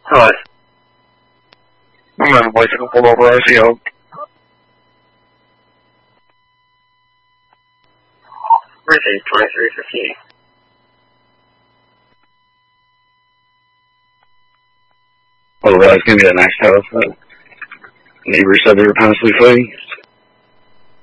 Hi. I'm having a bicycle pulled over ICO. Everything 2315. Oh, guys, give me that next house. Neighbor said they were constantly fighting.